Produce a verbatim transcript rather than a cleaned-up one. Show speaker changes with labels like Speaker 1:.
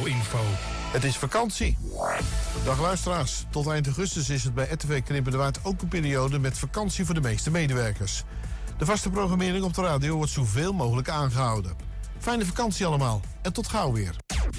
Speaker 1: Meteo-info.
Speaker 2: Het is vakantie. Dag luisteraars. Tot eind augustus is het bij R T V Knippen de Waard ook een periode met vakantie voor de meeste medewerkers. De vaste programmering op de radio wordt zoveel mogelijk aangehouden. Fijne vakantie allemaal en tot gauw weer.